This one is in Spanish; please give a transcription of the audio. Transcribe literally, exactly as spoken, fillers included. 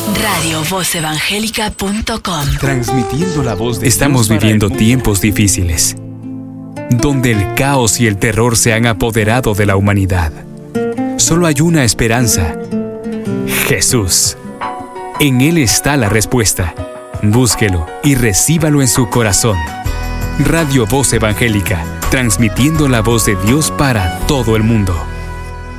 radio voz evangélica punto com. Transmitiendo la voz de Estamos Dios viviendo para el tiempos difíciles, donde el caos y el terror se han apoderado de la humanidad. Solo hay una esperanza: Jesús. En Él está la respuesta. Búsquelo y recíbalo en su corazón. Radio Voz Evangélica, transmitiendo la voz de Dios para todo el mundo.